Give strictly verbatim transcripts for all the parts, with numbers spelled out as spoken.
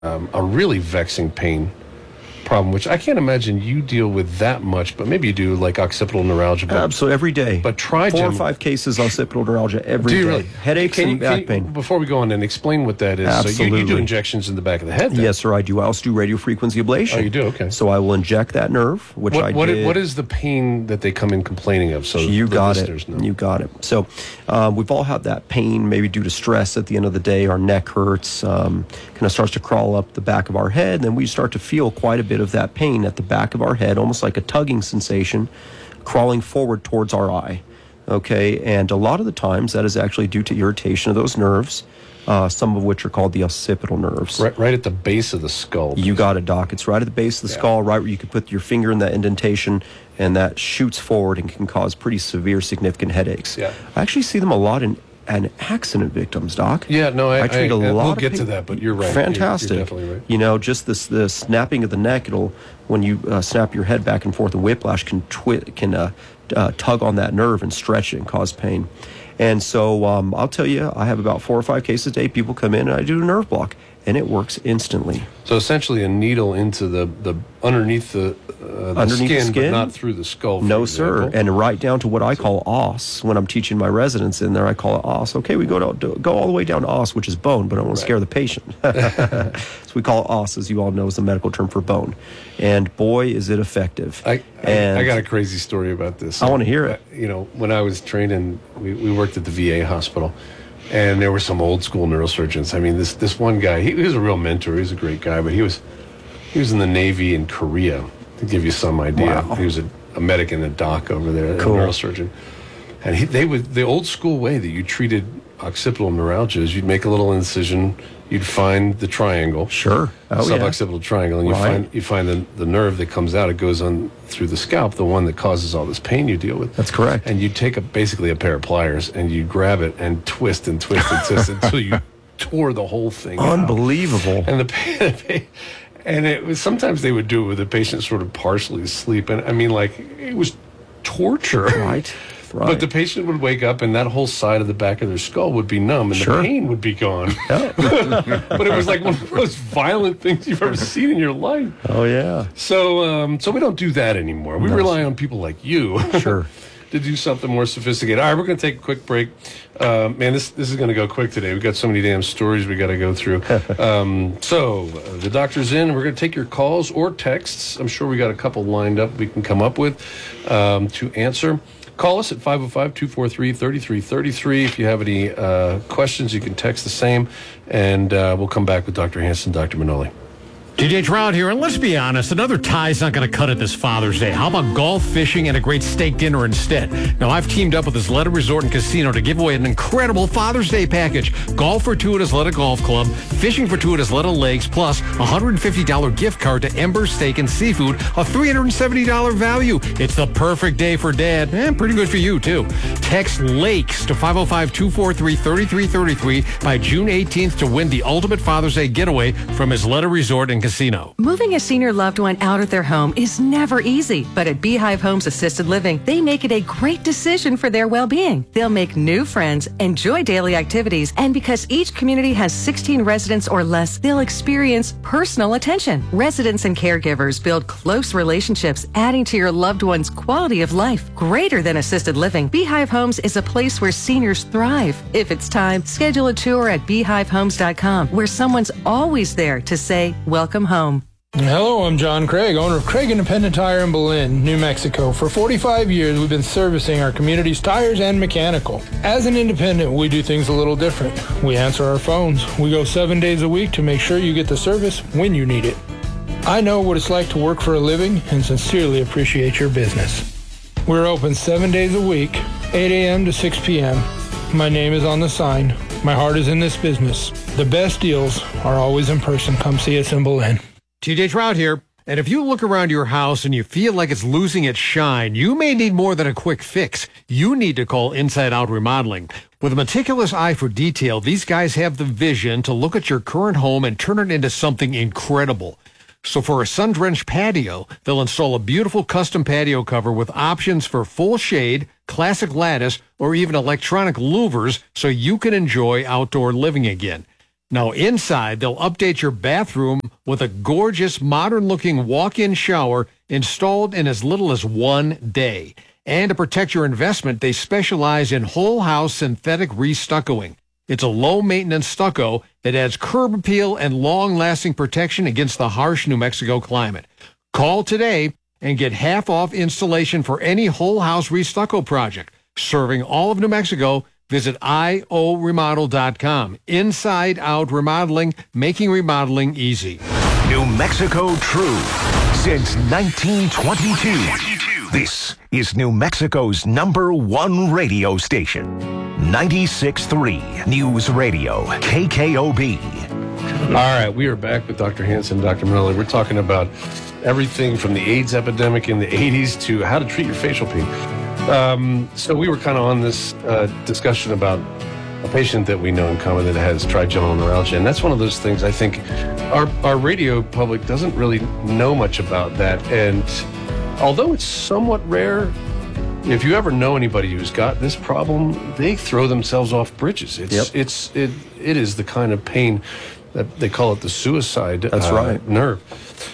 um, a really vexing pain problem, which I can't imagine you deal with that much, but maybe you do, like occipital neuralgia. But, Absolutely, every day. But try Four or five cases of occipital neuralgia every do you day. Really? Headaches can and you, back you, pain. Before we go on, and explain what that is. Absolutely. So you, you do injections in the back of the head, then? Yes, sir, I do. I also do radio frequency ablation. Oh, you do? Okay. So I will inject that nerve, which what, I what, did. What is the pain that they come in complaining of? So you the got listeners it. know. You got it. So um, we've all had that pain, maybe due to stress at the end of the day. Our neck hurts, um, kind of starts to crawl up the back of our head. And then we start to feel quite a bit of that pain at the back of our head, almost like a tugging sensation crawling forward towards our eye. Okay, and a lot of the times that is actually due to irritation of those nerves, uh, some of which are called the occipital nerves. Right, right at the base of the skull. You got it, Doc. It's right at the base of the yeah. skull, right where you could put your finger in that indentation, and that shoots forward and can cause pretty severe, significant headaches. Yeah. I actually see them a lot in and accident victims, Doc. Yeah, no, I, I treat I, a I, lot we'll of get people. to that, but you're right. Fantastic. You're, you're definitely right. You know, just this the snapping of the neck, it'll, when you uh, snap your head back and forth, the whiplash can twi- can uh, uh, tug on that nerve and stretch it and cause pain. And so um, I'll tell you, I have about four or five cases a day. People come in and I do a nerve block, and it works instantly. So essentially a needle into the, the underneath the, uh, the, underneath skin, the skin, but not through the skull. No, example. sir. And right down to what I call os. When I'm teaching my residents in there, I call it os. Okay, we go to go all the way down to os, which is bone, but I don't want to scare the patient. So we call it os, as you all know, is the medical term for bone. And boy, is it effective. I, and I, I got a crazy story about this. I want to hear it. You know, when I was training, we, we worked at the V A hospital. And there were some old school neurosurgeons. I mean, this this one guy, he, he was a real mentor. He was a great guy, but he was he was in the Navy in Korea, to give you some idea. Wow. He was a, a medic and a doc over there, cool. a neurosurgeon. And he, they would the old school way that you treated occipital neuralgia is you'd make a little incision, you'd find the triangle, sure, oh, suboccipital yeah. triangle, and you right. find you find the, the nerve that comes out. It goes on through the scalp, the one that causes all this pain you deal with. That's correct. And you take a, basically a pair of pliers and you grab it and twist and twist and twist until you tore the whole thing Unbelievable. out. And the pain, and it was sometimes they would do it with the patient sort of partially asleep, and I mean, like, it was torture. Right. Right. But the patient would wake up and that whole side of the back of their skull would be numb and sure. the pain would be gone. Oh. But it was like one of the most violent things you've ever seen in your life. Oh, yeah. So um, so we don't do that anymore. We no. rely on people like you sure. to do something more sophisticated. All right, we're going to take a quick break. Uh, man, this this is going to go quick today. We've got so many damn stories we got to go through. um, so uh, the doctor's in. We're going to take your calls or texts. I'm sure we got a couple lined up we can come up with um, to answer. Call us at five oh five, two four three, three three three three. If you have any uh, questions, you can text the same, and uh, we'll come back with Doctor Hanson, Doctor Manoli. T J Trout here, and let's be honest, another tie's not going to cut it this Father's Day. How about golf, fishing, and a great steak dinner instead? Now, I've teamed up with Isleta Resort and Casino to give away an incredible Father's Day package. Golf for two at Isleta Golf Club, fishing for two at Isleta Lakes, plus a one hundred fifty dollars gift card to Ember Steak and Seafood, a three hundred seventy dollars value. It's the perfect day for Dad, and pretty good for you, too. Text LAKES to five oh five, two four three, three three three three by June eighteenth to win the ultimate Father's Day getaway from Isleta Resort and Casino. Moving a senior loved one out of their home is never easy, but at Beehive Homes Assisted Living, they make it a great decision for their well-being. They'll make new friends, enjoy daily activities, and because each community has sixteen residents or less, they'll experience personal attention. Residents and caregivers build close relationships, adding to your loved one's quality of life. Greater than assisted living, Beehive Homes is a place where seniors thrive. If it's time, schedule a tour at beehive homes dot com, where someone's always there to say, welcome home. Hello, I'm John Craig, owner of Craig Independent Tire in Belen, New Mexico. For forty-five years, we've been servicing our community's tires and mechanical. As an independent, we do things a little different. We answer our phones. We go seven days a week to make sure you get the service when you need it. I know what it's like to work for a living and sincerely appreciate your business. We're open seven days a week, eight a.m. to six p.m. My name is on the sign. My heart is in this business. The best deals are always in person. Come see us in Belen. T J Trout here. And if you look around your house and you feel like it's losing its shine, you may need more than a quick fix. You need to call Inside Out Remodeling. With a meticulous eye for detail, these guys have the vision to look at your current home and turn it into something incredible. So for a sun-drenched patio, they'll install a beautiful custom patio cover with options for full shade, classic lattice, or even electronic louvers so you can enjoy outdoor living again. Now, inside, they'll update your bathroom with a gorgeous, modern-looking walk-in shower installed in as little as one day. And to protect your investment, they specialize in whole-house synthetic restuccoing. It's a low-maintenance stucco that adds curb appeal and long-lasting protection against the harsh New Mexico climate. Call today and get half off installation for any whole-house restucco project. Serving all of New Mexico, visit I O remodel dot com. Inside Out Remodeling, making remodeling easy. New Mexico True since nineteen twenty-two. This is New Mexico's number one radio station. ninety-six point three News Radio, K K O B. All right, we are back with Doctor Hanson and Doctor Manoli. We're talking about everything from the AIDS epidemic in the eighties to how to treat your facial pain. Um, so we were kind of on this uh, discussion about a patient that we know in common that has trigeminal neuralgia, and that's one of those things I think our, our radio public doesn't really know much about that. And although it's somewhat rare, if you ever know anybody who's got this problem, they throw themselves off bridges. It's Yep. it's it it is the kind of pain that they call it the suicide That's uh, right. nerve.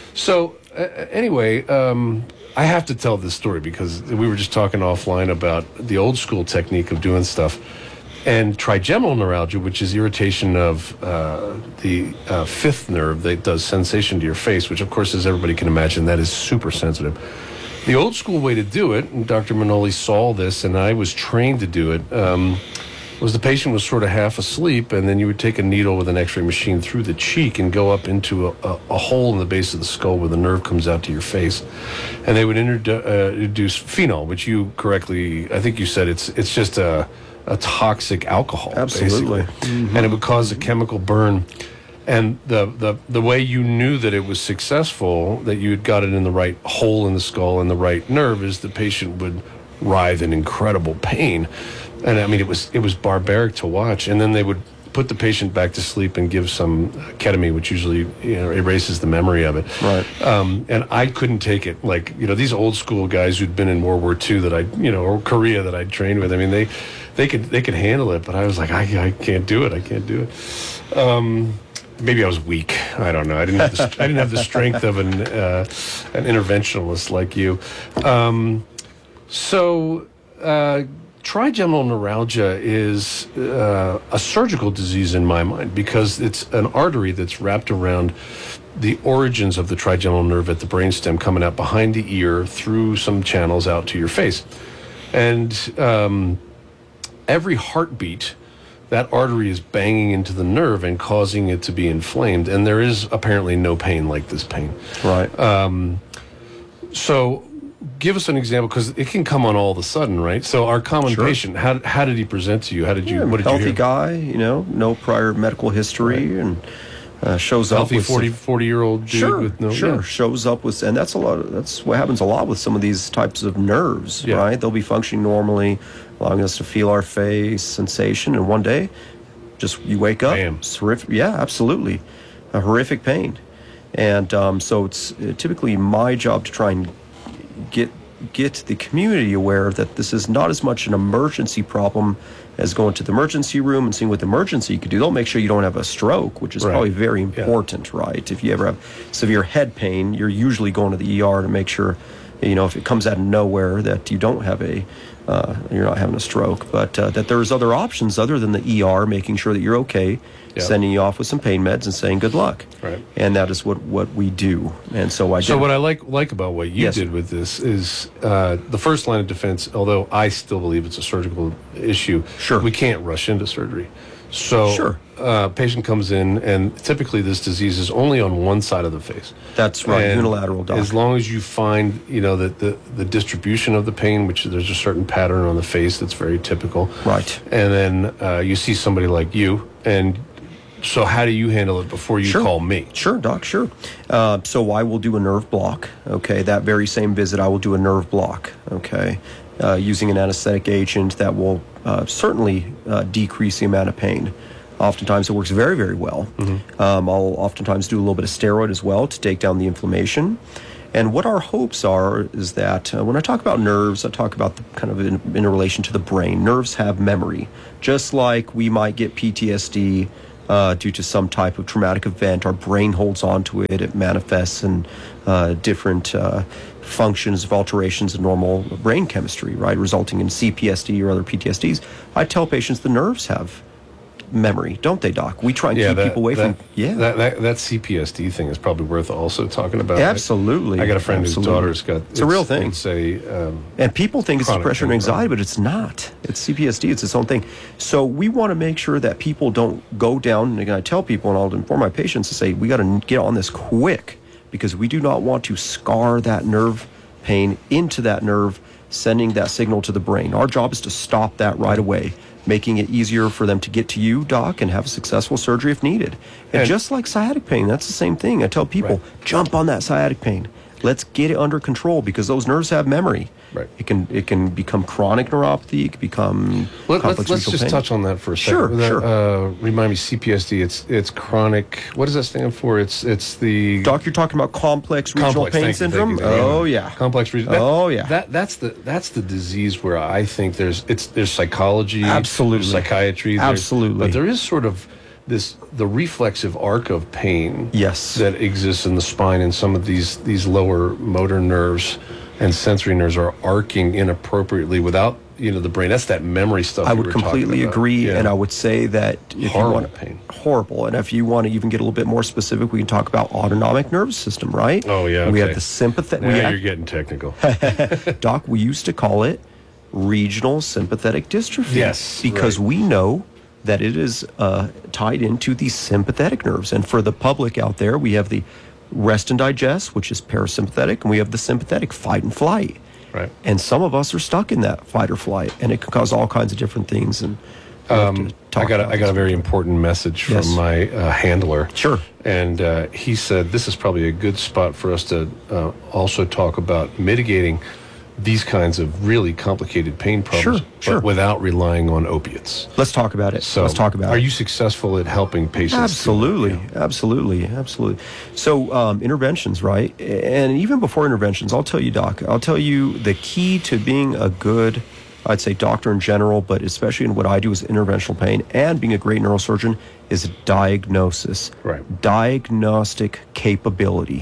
So uh, anyway, um, I have to tell this story because we were just talking offline about the old school technique of doing stuff. And trigeminal neuralgia, which is irritation of uh, the uh, fifth nerve that does sensation to your face, which of course, as everybody can imagine, that is super sensitive. The old school way to do it, and Doctor Manoli saw this, and I was trained to do it, um, was the patient was sort of half asleep, and then you would take a needle with an x-ray machine through the cheek and go up into a, a, a hole in the base of the skull where the nerve comes out to your face. And they would introdu- uh, introduce phenol, which you correctly, I think you said it's it's just a, a toxic alcohol, Absolutely. basically. Mm-hmm. And it would cause a chemical burn. And the, the, the way you knew that it was successful, that you had got it in the right hole in the skull and the right nerve, is the patient would writhe in incredible pain. And I mean, it was it was barbaric to watch. And then they would put the patient back to sleep and give some ketamine, which usually, you know, erases the memory of it. Right. Um, and I couldn't take it. Like, you know, these old school guys who'd been in World War Two that I, you know, or Korea that I trained with. I mean, they they could they could handle it, but I was like, I I can't do it. I can't do it. Um, maybe I was weak. I don't know. I didn't have the, I didn't have the strength of an uh, an interventionalist like you. Um, so. Uh, Trigeminal neuralgia is uh, a surgical disease in my mind because it's an artery that's wrapped around the origins of the trigeminal nerve at the brainstem, coming out behind the ear through some channels out to your face. And um, every heartbeat, that artery is banging into the nerve and causing it to be inflamed. And there is apparently no pain like this pain. Right. Um, so... Give us an example, because it can come on all of a sudden, right? So our common Sure. patient, how how did he present to you? How did you? Yeah, what did healthy you hear? guy, you know, no prior medical history, Right. and uh, shows Healthy up with forty, some- forty year old dude Sure, with no. sure. Yeah. Shows up with, and that's a lot. Of, that's what happens a lot with some of these types of nerves, Yeah. right? They'll be functioning normally, allowing us to feel our face, sensation, and one day, just you wake up, Bam. it's horrific. Yeah, absolutely, a horrific pain, and um, so it's uh, typically my job to try and get get the community aware that this is not as much an emergency problem as going to the emergency room and seeing what the emergency could do. They'll make sure you don't have a stroke, which is Right. probably very important, right? If you ever have severe head pain, you're usually going to the E R to make sure, you know, if it comes out of nowhere, that you don't have a, uh, you're not having a stroke, but uh, that there's other options other than the E R, making sure that you're okay, Yeah. sending you off with some pain meds and saying good luck. Right. And that is what, what we do. And so I So did. what I like like about what you Yes, did sir. with this is uh, the first line of defense. Although I still believe it's a surgical issue, Sure. we can't rush into surgery. So, Sure. uh, patient comes in, and typically this disease is only on one side of the face. That's right, And unilateral, doc. As long as you find, you know, that the, the distribution of the pain, which there's a certain pattern on the face that's very typical. Right. And then uh, you see somebody like you, and so how do you handle it before you Sure. call me? Sure, doc, sure. Uh, so I will do a nerve block, okay? That very same visit, I will do a nerve block, okay? Uh, using an anesthetic agent that will uh, certainly uh, decrease the amount of pain. Oftentimes it works very, very well. Mm-hmm. Um, I'll oftentimes do a little bit of steroid as well to take down the inflammation. And what our hopes are is that uh, when I talk about nerves, I talk about the kind of in, in relation to the brain. Nerves have memory. Just like we might get P T S D uh, due to some type of traumatic event. Our brain holds on to it. It manifests in uh, different uh, functions of alterations in normal brain chemistry, right, resulting in C P S D or other P T S Ds. I tell patients the nerves have memory, don't they, Doc? We try and Yeah, keep that, people away that, from yeah. that, that that C P S D thing is probably worth also talking about. Absolutely. I, I got a friend Absolutely. whose daughter's got It's a real thing. It's a um, And people think it's chronic depression and pain anxiety, problem. but it's not. It's C P S D. It's its own thing. So we want to make sure that people don't go down. And again, I tell people, and I'll inform my patients to say, we got to get on this quick because we do not want to scar that nerve pain into that nerve, sending that signal to the brain. Our job is to stop that right away, making it easier for them to get to you, Doc, and have a successful surgery if needed. And, And- just like sciatic pain, that's the same thing. I tell people, Right. jump on that sciatic pain. Let's get it under control because those nerves have memory. Right. It can it can become chronic neuropathy. It can become Let, complex let's let's regional just pain. touch on that for a second. Sure, That, sure. Uh, remind me, C P S D. It's it's chronic. What does that stand for? It's it's the Doc, you're talking about complex regional complex pain thank you, syndrome. thank you, thank you. Oh yeah. complex regional. Oh, yeah. That that's the that's the disease where I think there's it's there's psychology, Absolutely. there's psychiatry, there's- Absolutely. but there is sort of this the reflexive arc of pain. Yes. that exists in the spine, and some of these these lower motor nerves and sensory nerves are arcing inappropriately without you know the brain. That's that memory stuff. I we would were talking completely about. agree, Yeah. and I would say that if Horrible you want pain. horrible, and if you want to even get a little bit more specific, we can talk about autonomic nervous system, right? Oh, yeah, We okay. have the sympathetic. Now we you're have, getting technical. Doc, we used to call it regional sympathetic dystrophy. Yes, because right. we know that it is uh, tied into the sympathetic nerves. And for the public out there, we have the rest and digest, which is parasympathetic, and we have the sympathetic, fight and flight. Right. And some of us are stuck in that fight or flight, and it can cause all kinds of different things. And we have to Um, I talk got a, about I got a this. very important message Yes. from my uh, handler. Sure. And uh, he said this is probably a good spot for us to uh, also talk about mitigating these kinds of really complicated pain problems, Sure, sure. but without relying on opiates. Let's talk about it. So, Let's talk about are it. you successful at helping patients? do that? Absolutely, Yeah. absolutely, absolutely. So um, interventions, right? And even before interventions, I'll tell you, Doc, I'll tell you the key to being a good, I'd say doctor in general, but especially in what I do is interventional pain and being a great neurosurgeon is diagnosis. Right. Diagnostic capability.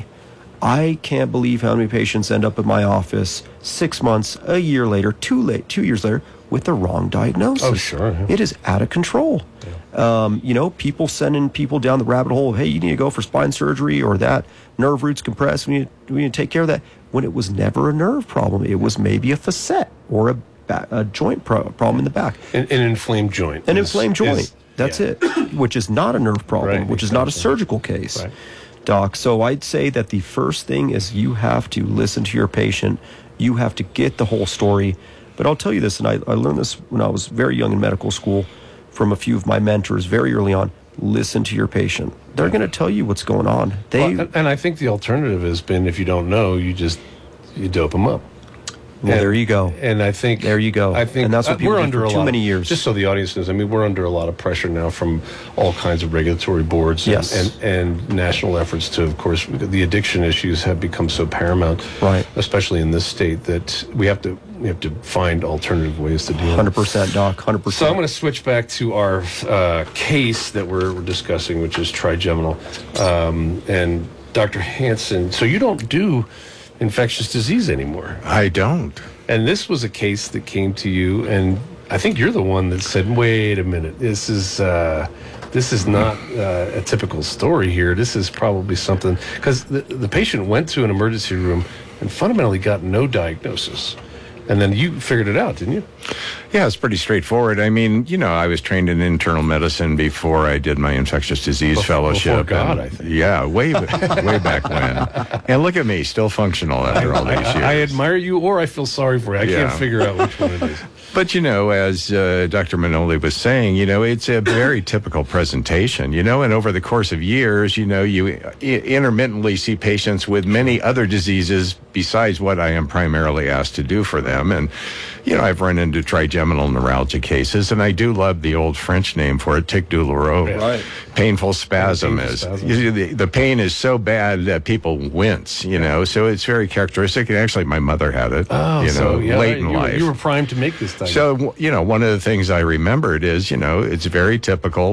I can't believe how many patients end up in my office six months, a year later, two late, two years later, with the wrong diagnosis. Oh, sure, yeah. It is out of control. Um, you know, people sending people down the rabbit hole of, hey, you need to go for spine surgery or that nerve root's compressed. We need, we need to take care of that. When it was never a nerve problem. It was maybe a facet or a, ba- a joint pro- problem in the back. An, an inflamed joint. An is- inflamed joint. is- That's yeah. it. Which is not a nerve problem, Right, which is not a exactly. surgical case. Right. Doc, so I'd say that the first thing is you have to listen to your patient. You have to get the whole story. But I'll tell you this, and I, I learned this when I was very young in medical school from a few of my mentors very early on. Listen to your patient. They're going to tell you what's going on. They Well, and, and I think the alternative has been if you don't know, you just you dope them up. well, And- there you go. And I think There you go. I think And that's what uh, people we're do under for a too lot many of- years. Just so the audience knows, I mean, we're under a lot of pressure now from all kinds of regulatory boards and, Yes. and, and national efforts to, of course, the addiction issues have become so paramount, Right. especially in this state, that we have to we have to find alternative ways to deal. one hundred percent, Doc, one hundred percent. So I'm going to switch back to our uh, case that we're, we're discussing, which is trigeminal. Um, and Doctor Hansen, so you don't do infectious disease anymore. I don't. And this was a case that came to you, and I think you're the one that said, "Wait a minute, this is uh, this is not uh, a typical story here. This is probably something." Because the, the patient went to an emergency room and fundamentally got no diagnosis, and then you figured it out, didn't you? Yeah, it's pretty straightforward. I mean, you know, I was trained in internal medicine before I did my infectious disease Before- fellowship. before God, and- I think. Yeah, way way back when. And look at me, still functional after all these years. I, I admire you, or I feel sorry for you. I Yeah. can't figure out which one it is. But, you know, as uh, Doctor Manoli was saying, you know, it's a very typical presentation, you know, and over the course of years, you know, you I- intermittently see patients with many other diseases besides what I am primarily asked to do for them. And, you know, I've run into trigeminal neuralgia cases, and I do love the old French name for it, tic douloureux. Right. Painful spasm Painful is. spasm. you see, The, the pain is so bad that people wince, you know, so it's very characteristic. And actually, my mother had it, Oh, you know, so yeah, late in you, were- life. you were primed to make this diagnosis. So, w- you know, one of the things I remembered is, you know, it's very typical.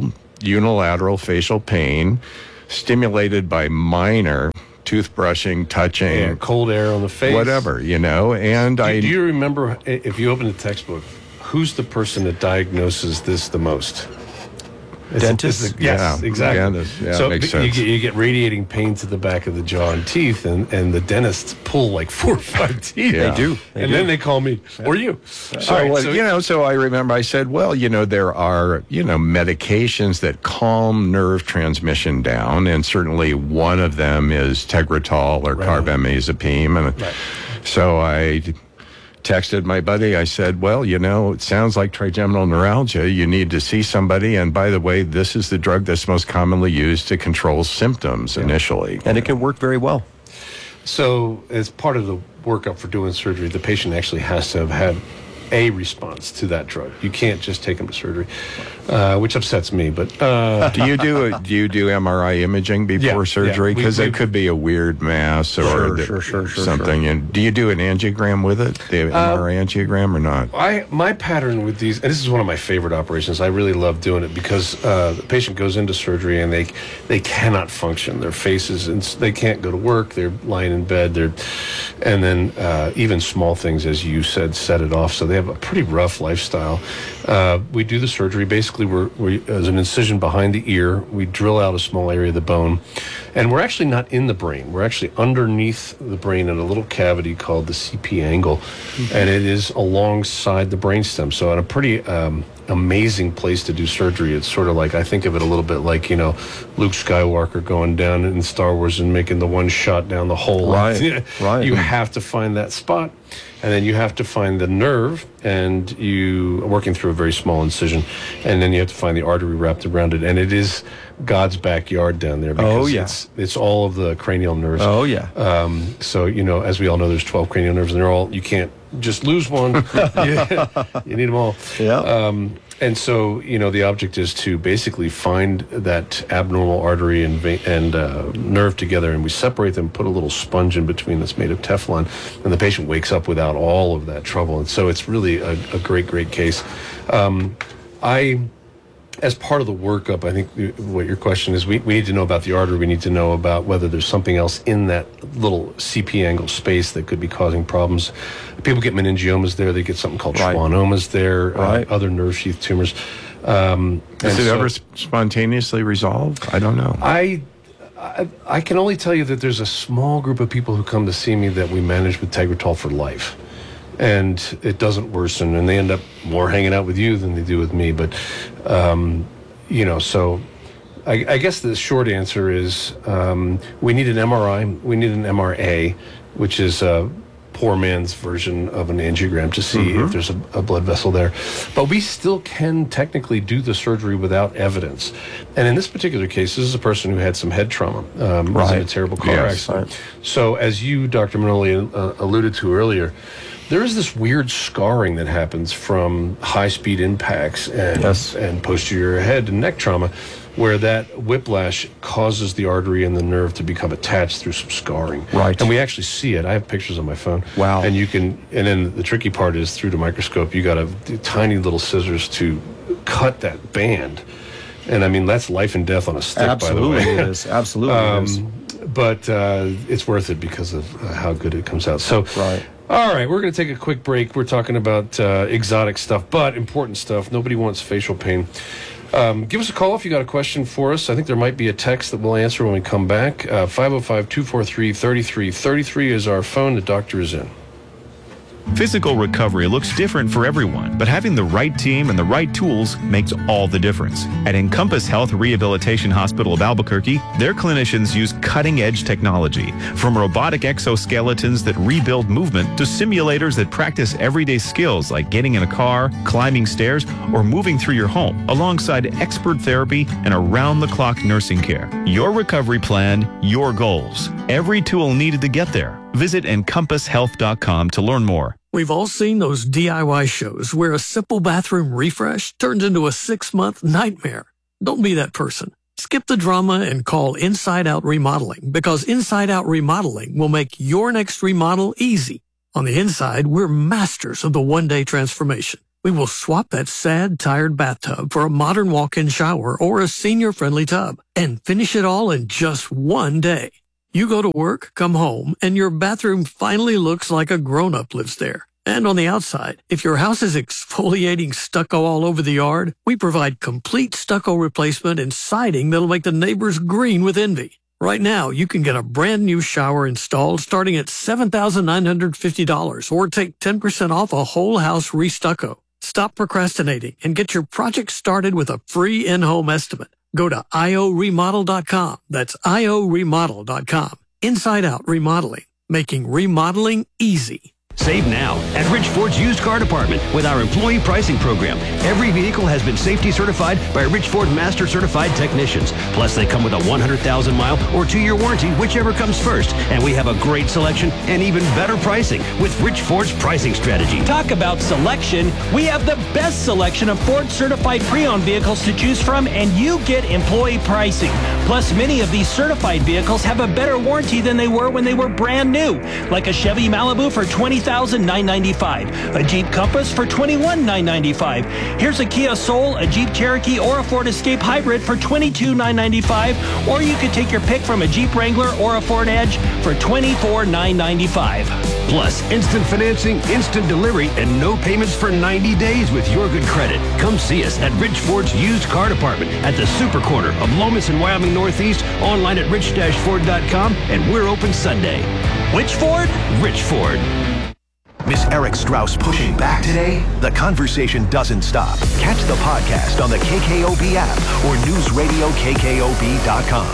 unilateral facial pain stimulated by minor toothbrushing, touching, Yeah, cold air on the face. whatever, you know. And Do, I do you remember, if you open the textbook, who's the person that diagnoses this the most? It's a- Dentist? it's a- yes, Yeah, exactly. dentist. Yeah, so makes you sense. get, you get radiating pain to the back of the jaw and teeth, and, and the dentists pull like four or five teeth. Yeah. They do. They and do. then they call me, or you. So, All right, well, so- you know, so I remember I said, well, you know, there are, you know, medications that calm nerve transmission down, and certainly one of them is Tegretol or Right. carbamazepine. And Right. so I texted my buddy. I said, well, you know, it sounds like trigeminal neuralgia. You need to see somebody. And by the way, this is the drug that's most commonly used to control symptoms initially. And it can work very well. So, as part of the workup for doing surgery, the patient actually has to have had a response to that drug. You can't just take them to surgery, uh, which upsets me. But uh, do you do a, do you do M R I imaging before Yeah, surgery? yeah. We- Because we- it could be a weird mass or Sure, the- sure, sure, sure, something. And do you do an angiogram with it? The M R I angiogram or not? I my pattern with these, and this is one of my favorite operations. I really love doing it because uh, the patient goes into surgery and they they cannot function. Their faces and s- they can't go to work. They're lying in bed. They're and then uh, even small things, as you said, set it off. So they have a pretty rough lifestyle. Uh, we do the surgery. Basically, we're, we as an incision behind the ear. We drill out a small area of the bone, and we're actually not in the brain. We're actually underneath the brain in a little cavity called the C P angle, and it is alongside the brainstem. So, in a pretty um, amazing place to do surgery. It's sort of like, I think of it a little bit like, you know, Luke Skywalker going down in Star Wars and making the one shot down the hole. Right, right. You have to find that spot, and then you have to find the nerve, and you are working through a very small incision, and then you have to find the artery wrapped around it, and it is God's backyard down there. Because Oh, yeah. It's, it's all of the cranial nerves. Oh, yeah. Um, so, you know, as we all know, there's twelve cranial nerves, and they're all, you can't just lose one. you, you need them all. Yeah. Um, and so, you know, the object is to basically find that abnormal artery and vein, and uh, nerve together, and we separate them, put a little sponge in between that's made of Teflon, and the patient wakes up without all of that trouble. And so it's really a, a great, great case. Um, I... As part of the workup, I think what your question is, we, we need to know about the artery. We need to know about whether there's something else in that little C P angle space that could be causing problems. People get meningiomas there. They get something called Right. schwannomas there, Right. uh, other nerve sheath tumors. Um, Does and it so ever spontaneously resolve? I don't know. I, I I can only tell you that there's a small group of people who come to see me that we manage with Tegretol for life. And it doesn't worsen, and they end up more hanging out with you than they do with me. But, um, you know, so I, I guess the short answer is um, we need an M R I. We need an M R A, which is a poor man's version of an angiogram to see if there's a, a blood vessel there. But we still can technically do the surgery without evidence. And in this particular case, this is a person who had some head trauma, um, was in a Right. terrible car Yes. accident. So as you, Doctor Manoli, uh, alluded to earlier, there is this weird scarring that happens from high-speed impacts and, Yes. and posterior head and neck trauma, where that whiplash causes the artery and the nerve to become attached through some scarring. Right. And we actually see it. I have pictures on my phone. Wow. And you can, and then the tricky part is through the microscope, you got to do tiny little scissors to cut that band. And I mean, that's life and death on a stick, Absolutely by the way. it is. Absolutely it is. Um, but uh, it's worth it because of uh, how good it comes out. So, Right. all right, we're going to take a quick break. We're talking about uh, exotic stuff, but important stuff. Nobody wants facial pain. Um, give us a call if you got a question for us. I think there might be a text that we'll answer when we come back. Uh, five oh five, two four three, three three three three is our phone. The doctor is in. Physical recovery looks different for everyone, but having the right team and the right tools makes all the difference. At Encompass Health Rehabilitation Hospital of Albuquerque, their clinicians use cutting-edge technology, from robotic exoskeletons that rebuild movement to simulators that practice everyday skills like getting in a car, climbing stairs, or moving through your home, alongside expert therapy and around-the-clock nursing care. Your recovery plan, your goals. Every tool needed to get there. Visit encompass health dot com to learn more. We've all seen those D I Y shows where a simple bathroom refresh turns into a six-month nightmare. Don't be that person. Skip the drama and call Inside Out Remodeling, because Inside Out Remodeling will make your next remodel easy. On the inside, we're masters of the one-day transformation. We will swap that sad, tired bathtub for a modern walk-in shower or a senior-friendly tub and finish it all in just one day. You go to work, come home, and your bathroom finally looks like a grown-up lives there. And on the outside, if your house is exfoliating stucco all over the yard, we provide complete stucco replacement and siding that'll make the neighbors green with envy. Right now, you can get a brand new shower installed starting at seven thousand nine hundred fifty dollars or take ten percent off a whole house re-stucco. Stop procrastinating and get your project started with a free in-home estimate. Go to I O remodel dot com. That's I O remodel dot com. Inside Out Remodeling, making remodeling easy. Save now at Rich Ford's used car department with our employee pricing program. Every vehicle has been safety certified by Rich Ford Master Certified technicians. Plus, they come with a one hundred thousand mile or two-year warranty, whichever comes first. And we have a great selection and even better pricing with Rich Ford's pricing strategy. Talk about selection. We have the best selection of Ford certified pre-owned vehicles to choose from, and you get employee pricing. Plus, many of these certified vehicles have a better warranty than they were when they were brand new, like a Chevy Malibu for twenty thousand nine hundred ninety-five dollars, a Jeep Compass for twenty-one thousand nine hundred ninety-five dollars. Here's a Kia Soul, a Jeep Cherokee, or a Ford Escape Hybrid for twenty-two thousand nine hundred ninety-five dollars, or you could take your pick from a Jeep Wrangler or a Ford Edge for twenty-four thousand nine hundred ninety-five dollars. Plus, instant financing, instant delivery, and no payments for ninety days with your good credit. Come see us at Rich Ford's used car department at the super corner of Lomas and Wyoming Northeast, online at rich dash ford dot com, and we're open Sunday. Which Ford? Rich Ford. Miss Eric Strauss pushing back today? The conversation doesn't stop. Catch the podcast on the K K O B app or news radio K K O B dot com.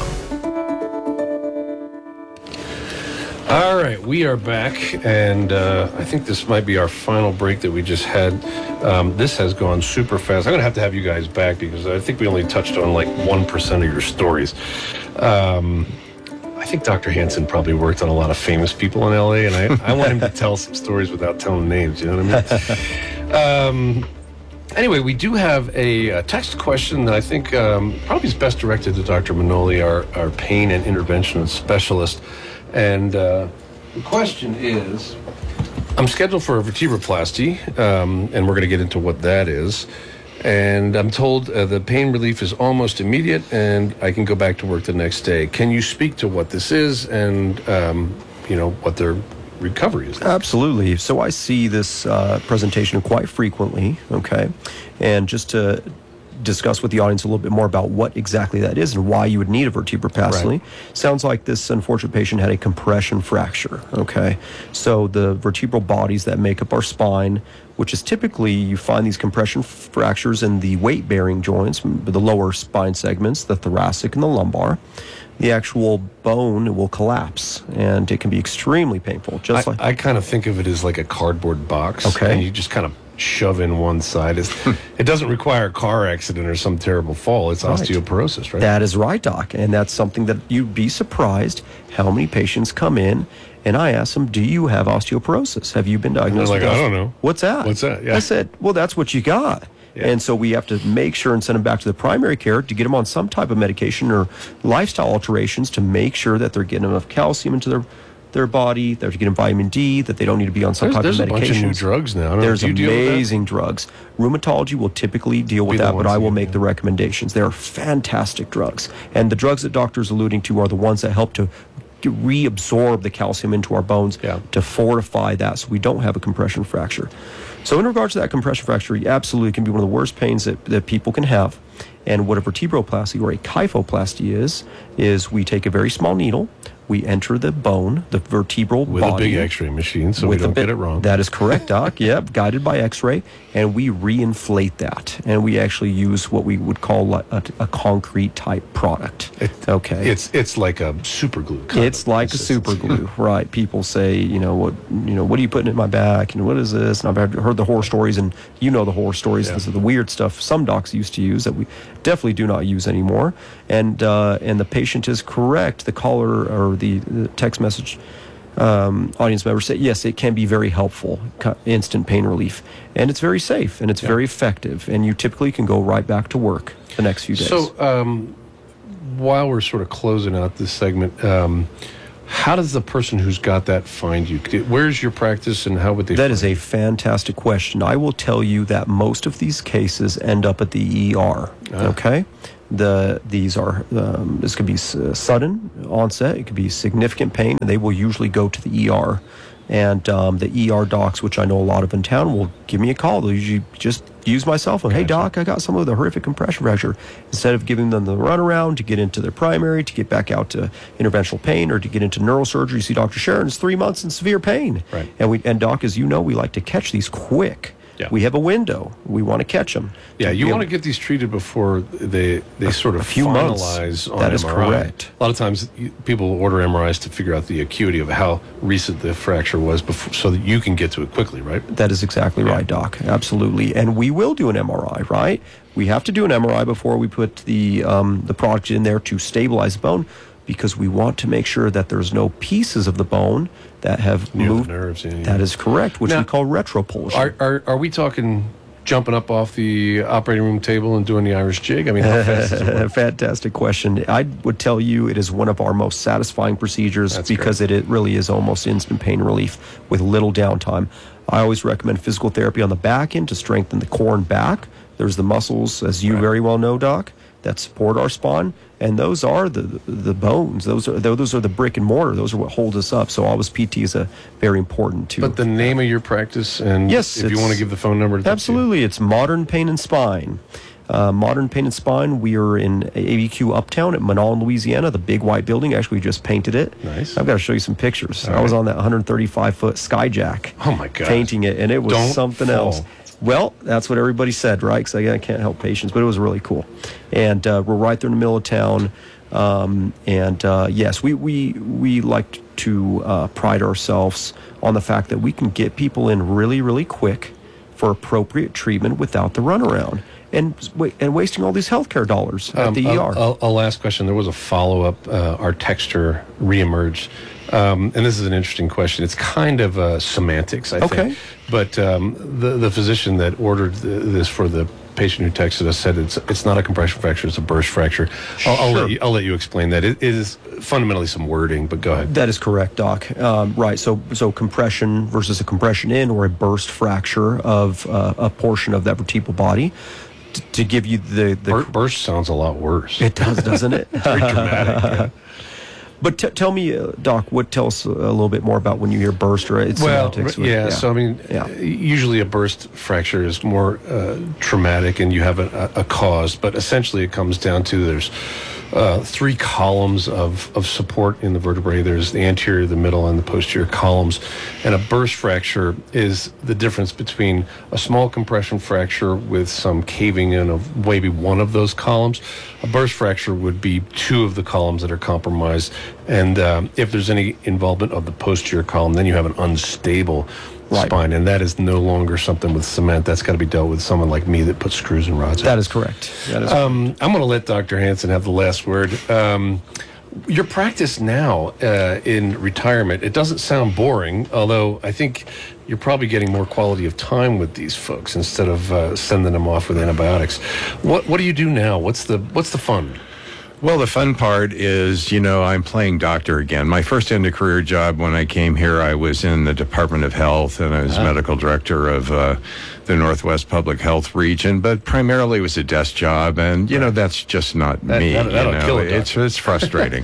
All right, we are back, and uh, I think this might be our final break that we just had. Um, this has gone super fast. I'm going to have to have you guys back because I think we only touched on like one percent of your stories. Um, I think Doctor Hansen probably worked on a lot of famous people in L A, and I, I want him to tell some stories without telling names, you know what I mean? um, anyway, we do have a, a text question that I think um, probably is best directed to Doctor Manoli, our, our pain and interventionist specialist. And uh, the question is, I'm scheduled for a vertebroplasty, um, and we're going to get into what that is. And I'm told uh, the pain relief is almost immediate, and I can go back to work the next day. Can you speak to what this is and, um, you know, what their recovery is? Absolutely. So I see this uh, presentation quite frequently, okay? And just to discuss with the audience a little bit more about what exactly that is and why you would need a vertebroplasty. Right. Sounds like this unfortunate patient had a compression fracture, okay? So the vertebral bodies that make up our spine, which is typically, you find these compression fractures in the weight-bearing joints, the lower spine segments, the thoracic and the lumbar. The actual bone will collapse, and it can be extremely painful. Just I, like I kind of think of it as like a cardboard box. Okay. And you just kind of shove in one side. It's, it doesn't require a car accident or some terrible fall. It's right. Osteoporosis, right? That is right, Doc. And that's something that you'd be surprised how many patients come in and I ask them, do you have osteoporosis? Have you been diagnosed and they're like, with I don't know. What's that? What's that? Yeah. I said, well, that's what you got. Yeah. And so we have to make sure and send them back to the primary care to get them on some type of medication or lifestyle alterations to make sure that they're getting enough calcium into their their body, they're getting vitamin D, that they don't need to be on some there's, type there's of medication. There's a bunch of new drugs now. I don't There's know, do you amazing drugs. Rheumatology will typically deal with that, but I will make the recommendations. They are fantastic drugs. And the drugs that doctor's alluding to are the ones that help to reabsorb the calcium into our bones yeah. to fortify that so we don't have a compression fracture. So in regards to that compression fracture, it absolutely can be one of the worst pains that, that people can have. And what a vertebroplasty or a kyphoplasty is, is we take a very small needle, we enter the bone, the vertebral with body. With a big x-ray machine, so we don't bit, get it wrong. That is correct, Doc. Yep, guided by x-ray. And we reinflate that. And we actually use what we would call a, a, a concrete type product. It, okay. It's it's like a super glue. Kind it's like a super glue, right? People say, you know, what you know, what are you putting in my back? And what is this? And I've heard the horror stories, and you know the horror stories. Yeah. This is the weird stuff some docs used to use that we definitely do not use anymore. And uh, and the patient is correct. The caller or the, the text message um, audience member said, yes, it can be very helpful, instant pain relief. And it's very safe, and it's yeah. very effective. And you typically can go right back to work the next few days. So um, while we're sort of closing out this segment, um, How does the person who's got that find you? Where's your practice and how would they That find is a fantastic question. I will tell you that most of these cases end up at the E R. Ah. Okay? The These are, um, this could be s- sudden onset, it could be significant pain, and they will usually go to the E R. And um, the E R docs, which I know a lot of in town, will give me a call. They'll usually just use my cell phone. Hey, doc, I got someone with a horrific compression fracture. Instead of giving them the runaround to get into their primary, to get back out to interventional pain, or to get into neurosurgery, see Doctor Sharon, it's three months in severe pain. Right. And we and doc, as you know, we like to catch these quick. Yeah. We have a window. We want to catch them. Yeah, you want to get these treated before they they sort of a few months. finalize on That is M R I. correct. A lot of times you, people order M R Is to figure out the acuity of how recent the fracture was before, so that you can get to it quickly, right? That is exactly right, Doc. Absolutely. And we will do an M R I, right? We have to do an M R I before we put the um, the product in there to stabilize the bone, because we want to make sure that there's no pieces of the bone that have Near the moved. nerves, yeah, yeah. That is correct, which Now, we call retropulsion. Are, are are we talking jumping up off the operating room table and doing the Irish jig? I mean, how fast does it work? Fantastic question. I would tell you it is one of our most satisfying procedures That's because it, it really is almost instant pain relief with little downtime. I always recommend physical therapy on the back end to strengthen the core and back. There's the muscles, as you Right. very well know, Doc, that support our spine, and those are the the bones. Those are those are the brick and mortar. Those are what hold us up. So always P T is a very important too. But the name of your practice, and Yes, if you it's- want to give the phone number, to Absolutely. It's Modern Pain and Spine. Uh, Modern Pain and Spine, we are in A B Q Uptown at Monon, Louisiana, the big white building. Actually, we just painted it. Nice. I've got to show you some pictures. All I was right. on that one hundred thirty-five foot Skyjack. Oh, my God. Painting it, and it was Don't something fall. else. Well, that's what everybody said, right? Because I, I can't help patients, but it was really cool. And uh, we're right there in the middle of town. Um, and uh, yes, we, we, we like to uh, pride ourselves on the fact that we can get people in really, really quick for appropriate treatment without the runaround and wa- and wasting all these healthcare dollars at Um, the a, E R. A, a last question. There was a follow-up. Uh, our texture reemerged. Um, and this is an interesting question. It's kind of uh, semantics, I Okay. think. But um, the, the physician that ordered th- this for the patient who texted us said it's it's not a compression fracture, it's a burst fracture. I'll, I'll, Sure. let, you, I'll let you explain that. It, it is fundamentally some wording, but go ahead. That is correct, Doc. Um, right. So, so compression versus a compression in or a burst fracture of uh, a portion of that vertebral body. T- to give you the, the Bur- burst sounds a lot worse. It does, doesn't it? Very dramatic. Yeah. But t- tell me, uh, Doc, what tell us a little bit more about when you hear burst or it's Well, semantics. yeah, So I mean, Yeah. uh, usually a burst fracture is more uh, traumatic, and you have a, a cause. But essentially, it comes down to there's uh, three columns of, of support in the vertebrae. There's the anterior, the middle, and the posterior columns. And a burst fracture is the difference between a small compression fracture with some caving in of maybe one of those columns. A burst fracture would be two of the columns that are compromised. And um, if there's any involvement of the posterior column, then you have an unstable Right. spine. And that is no longer something with cement. That's got to be dealt with someone like me that puts screws and rods in. That is correct. That is Um, I'm going to let Doctor Hansen have the last word. Um, your practice now uh, in retirement, it doesn't sound boring, although I think you're probably getting more quality of time with these folks instead of uh, sending them off with antibiotics. What What do you do now? What's the What's the fun? Well, the fun part is, you know, I'm playing doctor again. My first end of career job when I came here, I was in the Department of Health, and I was medical director of uh, the Northwest Public Health Region, but primarily it was a desk job, and, you know, that's just not That- me. that'll- that'll you know, kill a it's, doctor. it's frustrating.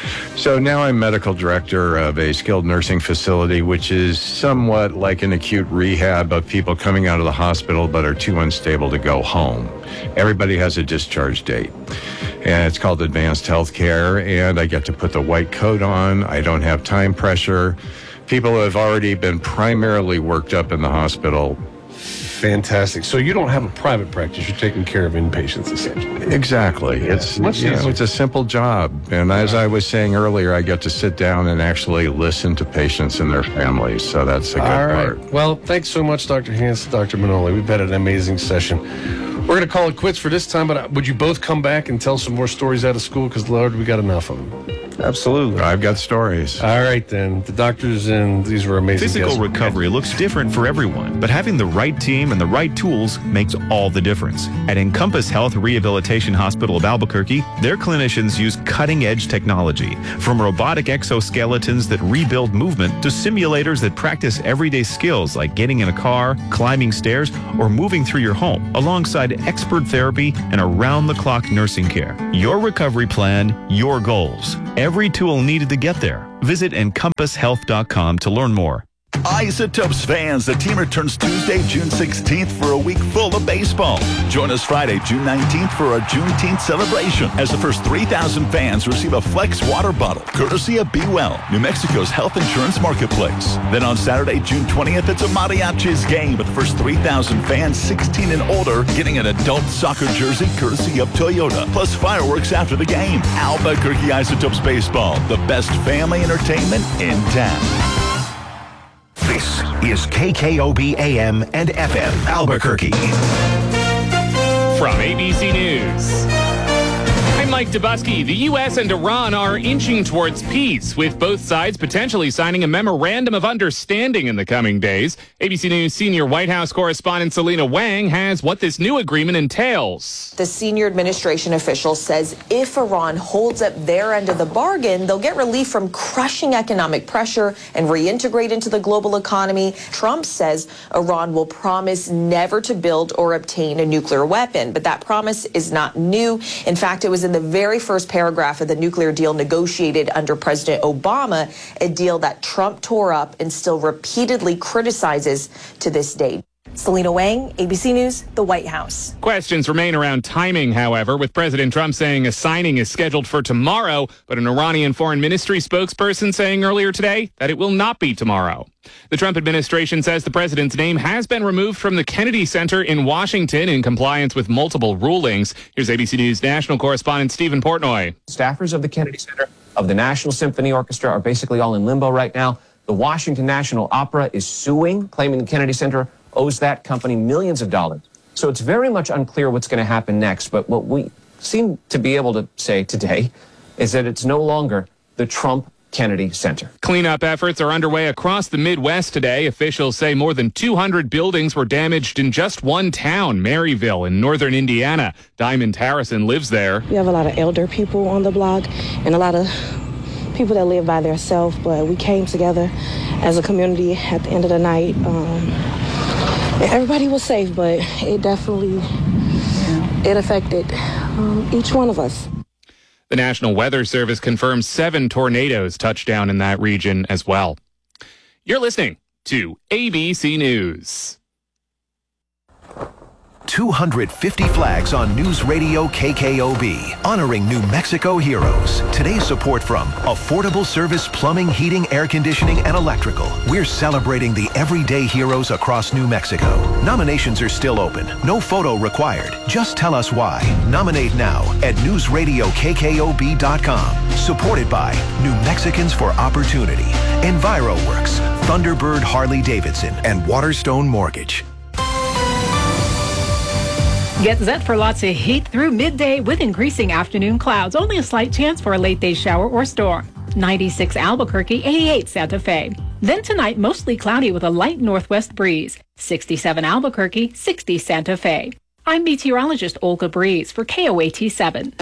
So now I'm medical director of a skilled nursing facility, which is somewhat like an acute rehab of people coming out of the hospital but are too unstable to go home. Everybody has a discharge date, and it's called advanced health care, and I get to put the white coat on. I don't have time pressure. People who have already been primarily worked up in the hospital. Fantastic. So you don't have a private practice. You're taking care of inpatients, essentially. Exactly. It's much you know, easier. it's a simple job. And as I was saying earlier, I get to sit down and actually listen to patients and their families. So that's a good All right. part. Well, thanks so much, Doctor Hansen, Doctor Manoli. We've had an amazing session. We're going to call it quits for this time, but would you both come back and tell some more stories out of school? Because, Lord, we got enough of them. Absolutely. I've got stories. All right, then. The doctors in, these were amazing Physical guests. recovery looks different for everyone, but having the right team and the right tools makes all the difference. At Encompass Health Rehabilitation Hospital of Albuquerque, their clinicians use cutting-edge technology, from robotic exoskeletons that rebuild movement to simulators that practice everyday skills like getting in a car, climbing stairs, or moving through your home, alongside expert therapy and around-the-clock nursing care. Your recovery plan, your goals. Every tool needed to get there. Visit encompass health dot com to learn more. Isotopes fans, the team returns Tuesday, June sixteenth for a week full of baseball. Join us Friday, June nineteenth for our Juneteenth celebration as the first three thousand fans receive a Flex water bottle, courtesy of Be Well, New Mexico's health insurance marketplace. Then on Saturday, June twentieth, it's a Mariachis game with the first three thousand fans sixteen and older getting an adult soccer jersey courtesy of Toyota, plus fireworks after the game. Albuquerque Isotopes Baseball, the best family entertainment in town. This is K K O B A M and F M Albuquerque. From A B C News, I'm Mike Dubusky. The U S and Iran are inching towards peace, with both sides potentially signing a memorandum of understanding in the coming days. A B C News senior White House correspondent Selena Wang has what this new agreement entails. The senior administration official says if Iran holds up their end of the bargain, they'll get relief from crushing economic pressure and reintegrate into the global economy. Trump says Iran will promise never to build or obtain a nuclear weapon, but that promise is not new. In fact, it was in the very first paragraph of the nuclear deal negotiated under President Obama, a deal that Trump tore up and still repeatedly criticizes to this day. Selena Wang, A B C News, the White House. Questions remain around timing, however, with President Trump saying a signing is scheduled for tomorrow, but an Iranian foreign ministry spokesperson saying earlier today that it will not be tomorrow. The Trump administration says the president's name has been removed from the Kennedy Center in Washington in compliance with multiple rulings. Here's A B C News national correspondent Stephen Portnoy. Staffers of the Kennedy Center, of the National Symphony Orchestra, are basically all in limbo right now. The Washington National Opera is suing, claiming the Kennedy Center owes that company millions of dollars. So it's very much unclear what's going to happen next. But what we seem to be able to say today is that it's no longer the Trump Kennedy Center. Cleanup efforts are underway across the Midwest today. Officials say more than two hundred buildings were damaged in just one town, Maryville, in northern Indiana. Diamond Harrison lives there. We have a lot of elder people on the block and a lot of people that live by themselves, but we came together as a community at the end of the night. Um, everybody was safe, but it definitely, it affected um, each one of us. The National Weather Service confirms seven tornadoes touched down in that region as well. You're listening to A B C News. two hundred fifty flags on News Radio K K O B, honoring New Mexico heroes. Today's support from Affordable Service Plumbing, Heating, Air Conditioning, and Electrical. We're celebrating the everyday heroes across New Mexico. Nominations are still open. No photo required. Just tell us why. Nominate now at news radio k k o b dot com. Supported by New Mexicans for Opportunity, EnviroWorks, Thunderbird Harley Davidson, and Waterstone Mortgage. Get set for lots of heat through midday with increasing afternoon clouds. Only a slight chance for a late day shower or storm. ninety-six Albuquerque, eighty-eight Santa Fe. Then tonight, mostly cloudy with a light northwest breeze. sixty-seven Albuquerque, sixty Santa Fe. I'm meteorologist Olga Breeze for K O A T seven.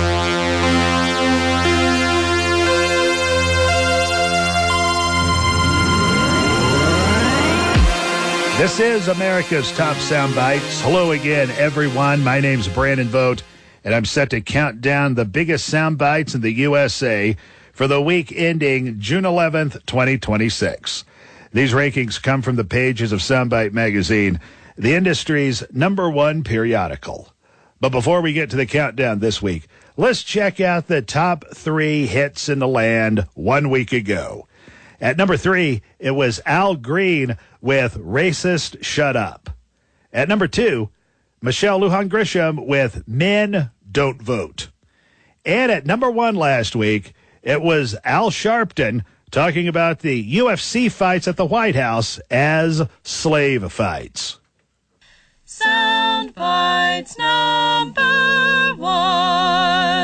This is America's Top Soundbites. Hello again, everyone. My name's Brandon Vogt, and I'm set to count down the biggest soundbites in the U S A for the week ending June eleventh, twenty twenty-six. These rankings come from the pages of Soundbite Magazine, the industry's number one periodical. But before we get to the countdown this week, let's check out the top three hits in the land one week ago. At number three, it was Al Green with Racist Shut Up. At number two, Michelle Lujan Grisham with Men Don't Vote. And at number one last week, it was Al Sharpton talking about the U F C fights at the White House as slave fights. Sound bites number one.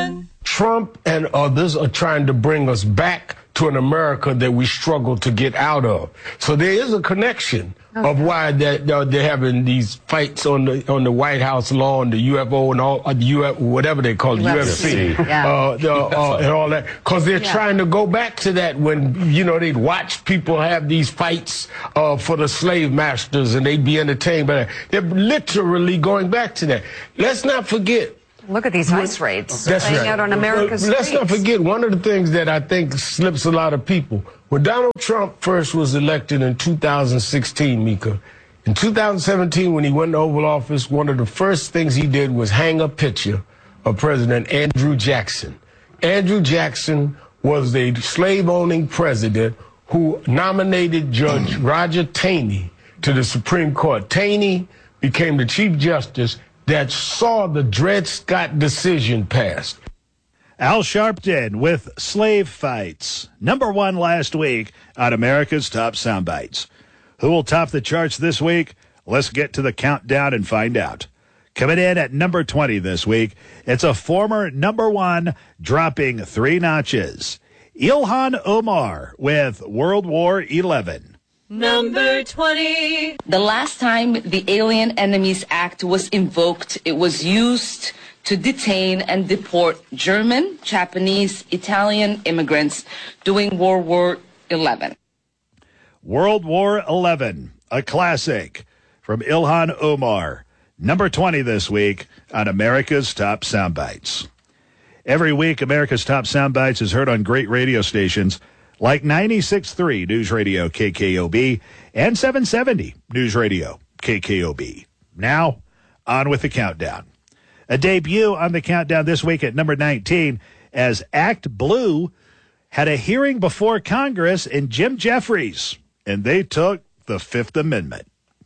Trump and others are trying to bring us back to an America that we struggle to get out of. So there is a connection of why that uh, they're having these fights on the on the White House lawn, the U F O and all uh, the U F whatever they call it, U F C, Yeah. uh, the, uh, and all that, because they're Yeah. trying to go back to that when you know they'd watch people have these fights uh, for the slave masters and they'd be entertained by that. They're literally going back to that. Let's not forget. Look at these ice raids That's playing right. out on America's Let's streets. not forget one of the things that I think slips a lot of people. When Donald Trump first was elected in two thousand sixteen, Mika, in two thousand seventeen, when he went to Oval Office, one of the first things he did was hang a picture of President Andrew Jackson. Andrew Jackson was the slave-owning president who nominated Judge Roger Taney to the Supreme Court. Taney became the Chief Justice that saw the Dred Scott decision passed. Al Sharpton with Slave Fights, number one last week on America's Top Soundbites. Who will top the charts this week? Let's get to the countdown and find out. Coming in at number twenty this week, it's a former number one dropping three notches. Ilhan Omar with World War Eleven. Number twenty. The last time the Alien Enemies Act was invoked, it was used to detain and deport German, Japanese, Italian immigrants during World War Eleven. World War Eleven, a classic from Ilhan Omar. Number twenty this week on America's Top Soundbites. Every week, America's Top Soundbites is heard on great radio stations like ninety-six point three News Radio K K O B and seven seventy News Radio K K O B. Now, on with the countdown. A debut on the countdown this week at number nineteen as Act Blue had a hearing before Congress and Jim Jeffries, and they took the Fifth Amendment.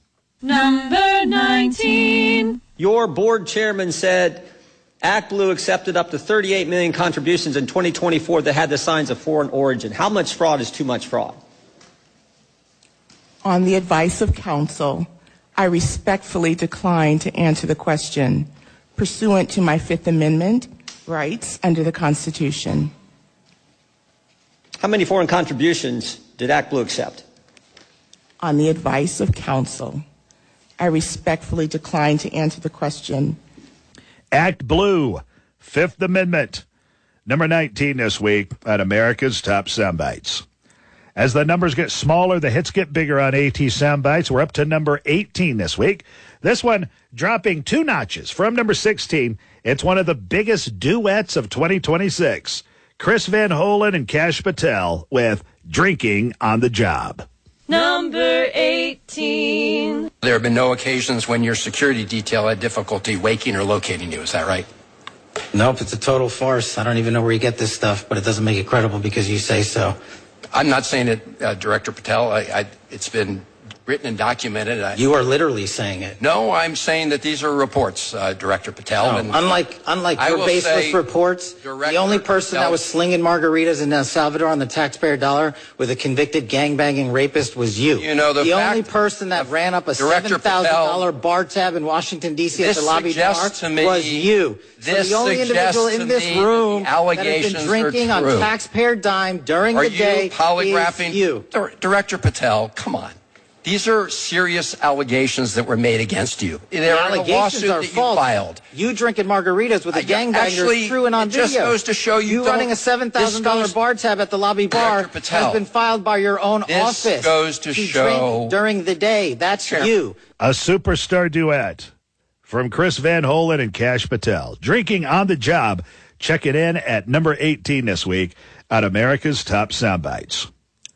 Number nineteen. Your board chairman said Act Blue accepted up to thirty-eight million contributions in twenty twenty-four that had the signs of foreign origin. How much fraud is too much fraud? On the advice of counsel, I respectfully decline to answer the question pursuant to my Fifth Amendment rights under the Constitution. How many foreign contributions did Act Blue accept? On the advice of counsel, I respectfully decline to answer the question. Act Blue, Fifth Amendment. Number nineteen this week at America's Top Soundbites. As the numbers get smaller, the hits get bigger on AT Soundbites. We're up to number eighteen this week. This one dropping two notches from number sixteen. It's one of the biggest duets of twenty twenty-six. Chris Van Holen and Kash Patel with Drinking on the Job. Number eighteen. There have been no occasions when your security detail had difficulty waking or locating you. Is that right? Nope, it's a total farce. I don't even know where you get this stuff, but it doesn't make it credible because you say so. I'm not saying it, uh, Director Patel. I, I, it's been written and documented. I, You are literally saying it. No, I'm saying that these are reports, uh, Director Patel. No, and unlike unlike I your will baseless say, reports, the only person that was slinging margaritas in El Salvador on the taxpayer dollar with a convicted gangbanging rapist was you. You know, the the fact- only person that ran up a Director seven thousand dollar Patel, bar tab in Washington, D C at this the lobby bar suggests to me- was you. this so the only suggests individual to in this me that room the that has allegations been are drinking on true. taxpayer dime during Are the you day polygraphing? is you. Dir- Director Patel, come on. These are serious allegations that were made against you. The They're in a allegations lawsuit are that false. you filed. You drinking margaritas with a I- gangbanger actually, is true and on it just video. goes to show you don't- running a seven thousand dollar this goes- bar tab at the lobby bar Director Patel, has been filed by your own this office. goes to show- drink during the day. That's you. A superstar duet from Chris Van Holen and Kash Patel. Drinking on the Job. Check it in at number eighteen this week on America's Top Soundbites.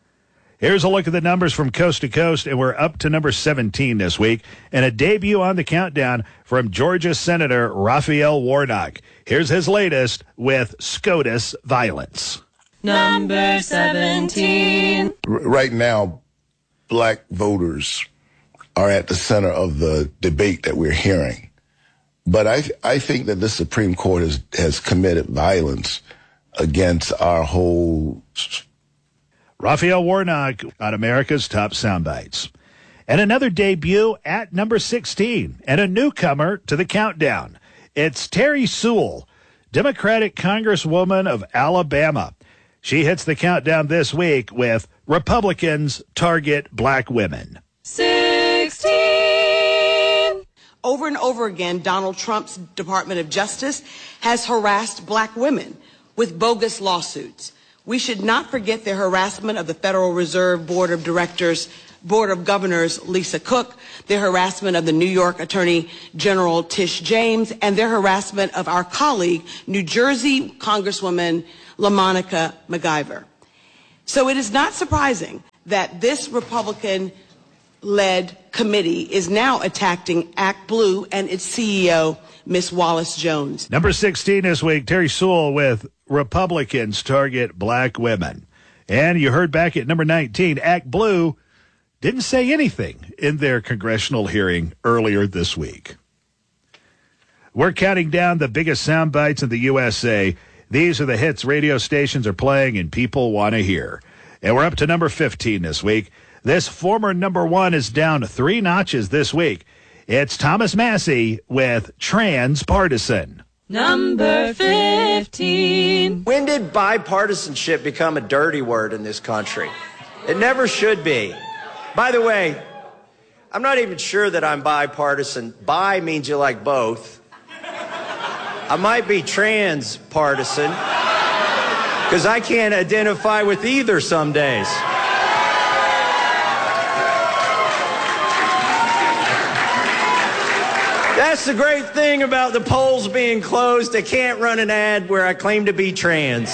Here's a look at the numbers from coast to coast, and we're up to number seventeen this week, and a debut on the countdown from Georgia Senator Raphael Warnock. Here's his latest with SCOTUS violence. Number seventeen. R- right now, black voters are at the center of the debate that we're hearing. But I, th- I think that the Supreme Court has, has committed violence against our whole. Raphael Warnock on America's Top Soundbites. And another debut at number sixteen, and a newcomer to the countdown. It's Terry Sewell, Democratic Congresswoman of Alabama. She hits the countdown this week with Republicans target black women. sixteen. Over and over again, Donald Trump's Department of Justice has harassed black women with bogus lawsuits. We should not forget the harassment of the Federal Reserve Board of Directors, Board of Governors Lisa Cook, their harassment of the New York Attorney General Tish James, and their harassment of our colleague, New Jersey Congresswoman LaMonica McIver. So it is not surprising that this Republican-led committee is now attacking Act Blue and its C E O, Miss Wallace Jones. Number sixteen this week, Terry Sewell with Republicans target black women. And you heard back at number nineteen, Act Blue didn't say anything in their congressional hearing earlier this week. We're counting down the biggest sound bites in the U S A. These are the hits radio stations are playing and people want to hear. And we're up to number fifteen this week. This former number one is down three notches this week. It's Thomas Massey with Transpartisan. Number fifteen. When did bipartisanship become a dirty word in this country? It never should be. By the way, I'm not even sure that I'm bipartisan. Bi means you like both. I might be transpartisan because I can't identify with either some days. That's the great thing about the polls being closed. I can't run an ad where I claim to be trans.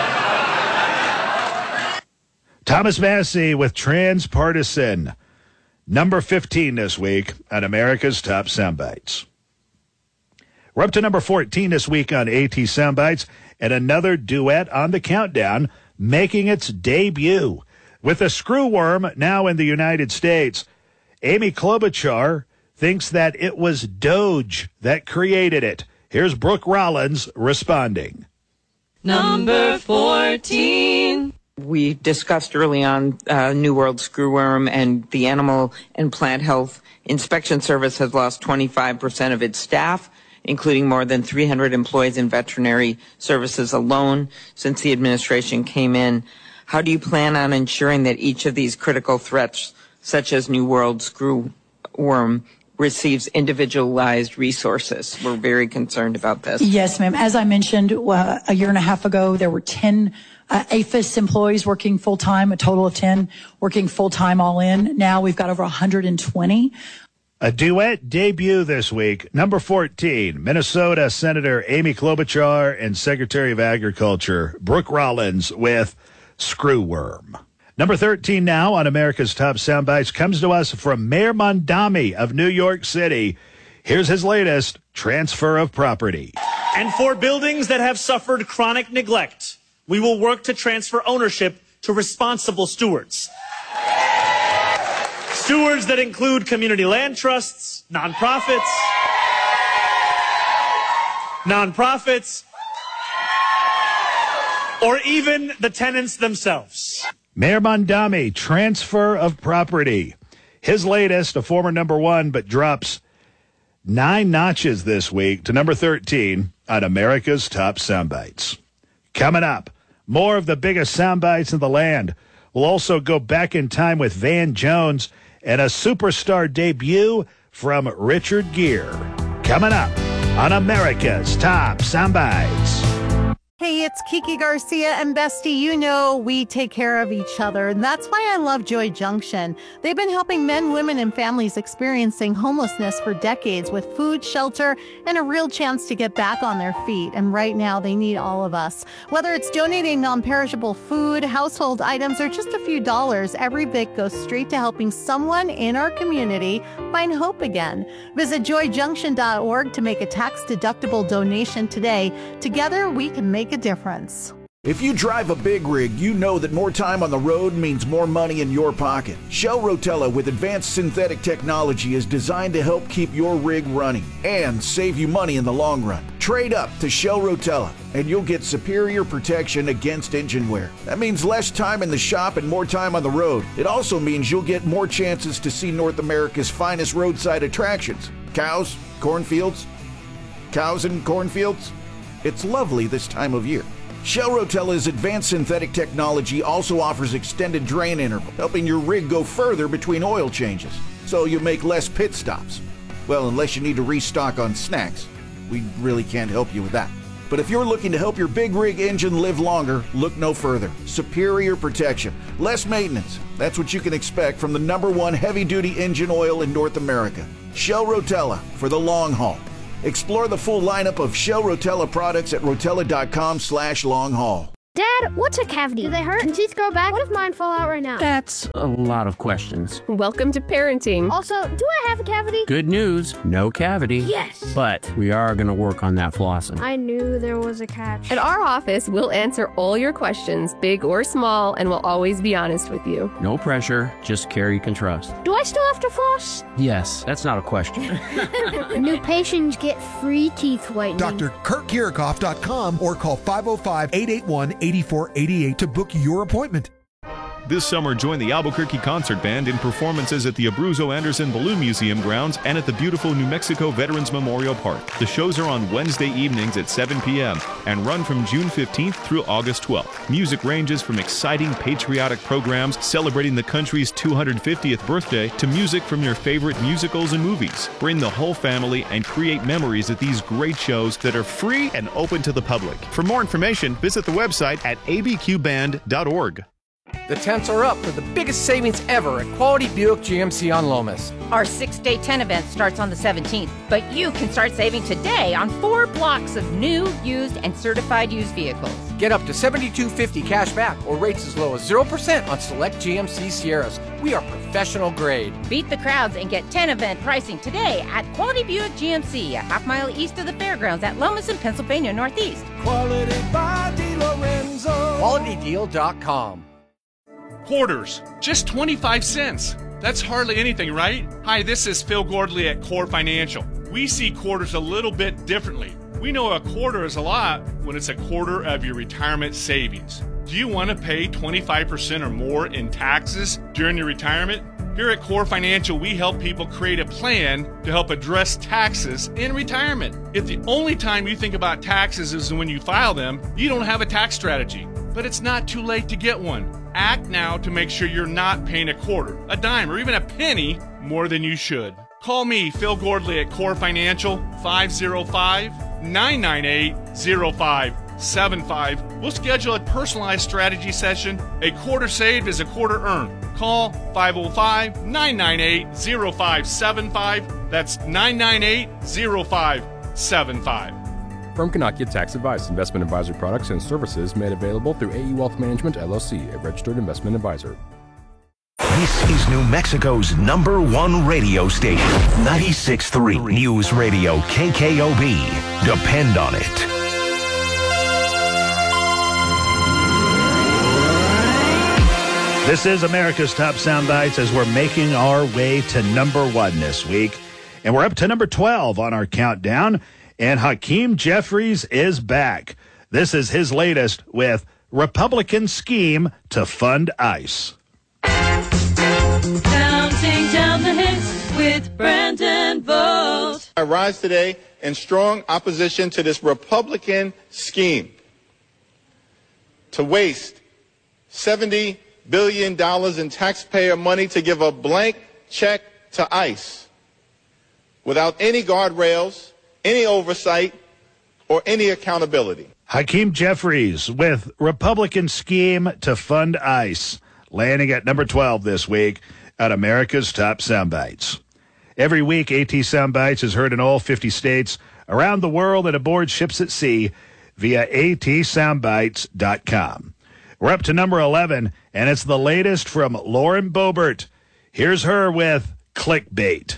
Thomas Massey with Transpartisan. Number fifteen this week on America's Top Soundbites. We're up to number fourteen this week on AT Soundbites, and another duet on the countdown making its debut. With the screwworm now in the United States, Amy Klobuchar thinks that it was Doge that created it. Here's Brooke Rollins responding. Number fourteen. We discussed early on uh, New World screwworm, and the Animal and Plant Health Inspection Service has lost twenty-five percent of its staff, including more than three hundred employees in veterinary services alone since the administration came in. How do you plan on ensuring that each of these critical threats, such as New World screwworm, receives individualized resources? We're very concerned about this. Yes, ma'am. As I mentioned, uh, a year and a half ago, there were ten uh, APHIS employees working full-time, a total of ten working full-time all in. Now we've got over one hundred twenty. A duet debut this week. Number fourteen, Minnesota Senator Amy Klobuchar and Secretary of Agriculture Brooke Rollins with Screwworm. Number thirteen now on America's Top Soundbites comes to us from Mayor Mondami of New York City. Here's his latest transfer of property. And for buildings that have suffered chronic neglect, we will work to transfer ownership to responsible stewards. Stewards that include community land trusts, nonprofits, nonprofits, or even the tenants themselves. Mayor Mondami, transfer of property. His latest, a former number one, but drops nine notches this week to number thirteen on America's Top Soundbites. Coming up, more of the biggest soundbites in the land. We'll also go back in time with Van Jones and a superstar debut from Richard Gere. Coming up on America's Top Soundbites. Hey, it's Kiki Garcia, and bestie, you know we take care of each other, and that's why I love Joy Junction. They've been helping men, women, and families experiencing homelessness for decades with food, shelter, and a real chance to get back on their feet, and right now they need all of us. Whether it's donating non-perishable food, household items, or just a few dollars, every bit goes straight to helping someone in our community find hope again. Visit joy junction dot org to make a tax-deductible donation today. Together, we can make a difference. If you drive a big rig, you know that more time on the road means more money in your pocket. Shell Rotella with advanced synthetic technology is designed to help keep your rig running and save you money in the long run. Trade up to Shell Rotella and you'll get superior protection against engine wear. That means less time in the shop and more time on the road. It also means you'll get more chances to see North America's finest roadside attractions. Cows, cornfields, cows and cornfields. It's lovely this time of year. Shell Rotella's advanced synthetic technology also offers extended drain interval, helping your rig go further between oil changes, so you make less pit stops. Well, unless you need to restock on snacks. We really can't help you with that. But if you're looking to help your big rig engine live longer, look no further. Superior protection, less maintenance. That's what you can expect from the number one heavy-duty engine oil in North America. Shell Rotella, for the long haul. Explore the full lineup of Shell Rotella products at rotella.com slash long haul. Dad, what's a cavity? Do they hurt? Can teeth grow back? What if mine fall out right now? That's a lot of questions. Welcome to parenting. Also, do I have a cavity? Good news, no cavity. Yes. But we are going to work on that flossing. I knew there was a catch. At our office, we'll answer all your questions, big or small, and we'll always be honest with you. No pressure, just care you can trust. Do I still have to floss? Yes, that's not a question. New patients get free teeth whitening. Doctor Kurt Kirikoff dot com or call five oh five, eight eight one, eight four eight eight to book your appointment. This summer, join the Albuquerque Concert Band in performances at the Abruzzo Anderson Balloon Museum grounds and at the beautiful New Mexico Veterans Memorial Park. The shows are on Wednesday evenings at seven p.m. and run from June fifteenth through August twelfth. Music ranges from exciting patriotic programs celebrating the country's two hundred fiftieth birthday to music from your favorite musicals and movies. Bring the whole family and create memories at these great shows that are free and open to the public. For more information, visit the website at a b q band dot org. The tents are up for the biggest savings ever at Quality Buick G M C on Lomas. Our six-day tent event starts on the seventeenth, but you can start saving today on four blocks of new, used, and certified used vehicles. Get up to seventy-two fifty cash back or rates as low as zero percent on select G M C Sierras. We are professional grade. Beat the crowds and get tent event pricing today at Quality Buick G M C, a half mile east of the fairgrounds at Lomas in Pennsylvania Northeast. Quality by DeLorenzo. quality deal dot com. Quarters, just twenty-five cents. That's hardly anything, right? Hi, this is Phil Gordley at Core Financial. We see quarters a little bit differently. We know a quarter is a lot when it's a quarter of your retirement savings. Do you want to pay twenty-five percent or more in taxes during your retirement? Here at Core Financial, we help people create a plan to help address taxes in retirement. If the only time you think about taxes is when you file them, you don't have a tax strategy. But it's not too late to get one. Act now to make sure you're not paying a quarter, a dime, or even a penny more than you should. Call me, Phil Gordley, at Core Financial, five oh five, nine nine eight, oh five seven five. We'll schedule a personalized strategy session. A quarter saved is a quarter earned. Call five oh five, nine nine eight, oh five seven five. That's nine nine eight, oh five seven five. Firm cannot give tax advice. Investment advisory products and services made available through A E Wealth Management, L L C, a registered investment advisor. This is New Mexico's number one radio station, ninety-six point three News Radio K K O B. Depend on it. This is America's Top Soundbites as we're making our way to number one this week. And we're up to number twelve on our countdown. And Hakeem Jeffries is back. This is his latest with Republican Scheme to Fund ICE. Counting down the hits with Brandon Vogt. I rise today in strong opposition to this Republican scheme to waste seventy billion dollars in taxpayer money to give a blank check to ICE without any guardrails, any oversight, or any accountability. Hakeem Jeffries with Republican Scheme to Fund ICE, landing at number twelve this week at America's Top Soundbites. Every week, AT Soundbites is heard in all fifty states, around the world, and aboard ships at sea via A T soundbites dot com. We're up to number eleven, and it's the latest from Lauren Boebert. Here's her with Clickbait.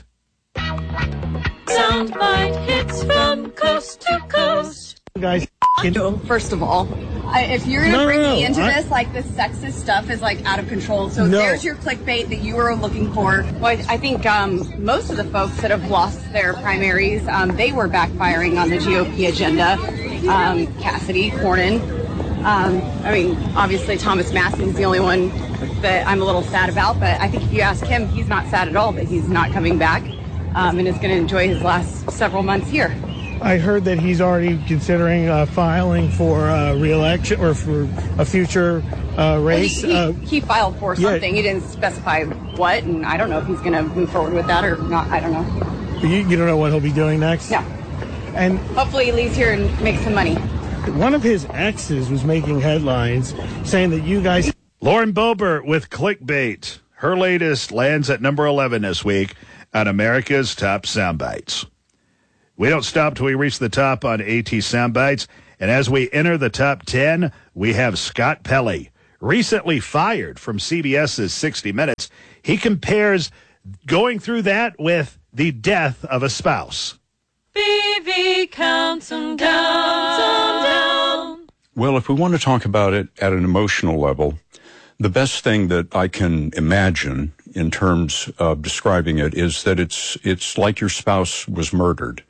Soundbite hits from coast to coast. Guys, first of all, I, if you're gonna No, bring no, me into I- this, like this sexist stuff is like out of control. So No. there's your clickbait that you were looking for. Well, I, I think um, most of the folks that have lost their primaries, um, they were backfiring on the G O P agenda. Um, Cassidy, Cornyn. Um, I mean, obviously Thomas Massin's the only one that I'm a little sad about, but I think if you ask him, he's not sad at all that he's not coming back um, and is going to enjoy his last several months here. I heard that he's already considering uh, filing for uh, re-election or for a future uh, race. Well, he, he, uh, he filed for yeah. something. He didn't specify what, and I don't know if he's going to move forward with that or not. I don't know. you, you don't know what he'll be doing next? No. And hopefully he leaves here and makes some money. One of his exes was making headlines saying that you guys... Lauren Boebert with Clickbait. Her latest lands at number eleven this week on America's Top Soundbites. We don't stop till we reach the top on AT Soundbites. And as we enter the top ten, we have Scott Pelley, recently fired from CBS's sixty minutes. He compares going through that with the death of a spouse. B V counts them down, them down. Well, if we want to talk about it at an emotional level, the best thing that I can imagine in terms of describing it is that it's it's like your spouse was murdered.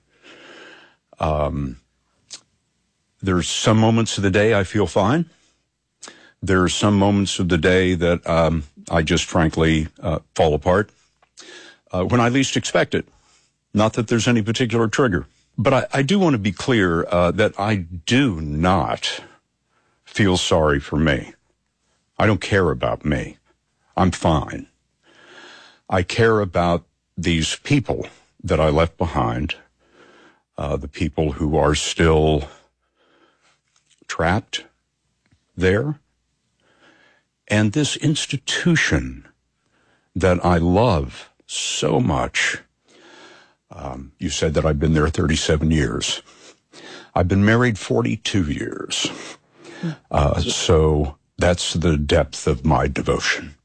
Um, there's some moments of the day I feel fine. There's some moments of the day that um, I just frankly uh, fall apart uh, when I least expect it. Not that there's any particular trigger. But I, I do want to be clear uh, that I do not feel sorry for me. I don't care about me. I'm fine. I care about these people that I left behind, uh, the people who are still trapped there, and this institution that I love so much. Um, you said that I've been there thirty-seven years. I've been married forty-two years. Uh, so that's the depth of my devotion.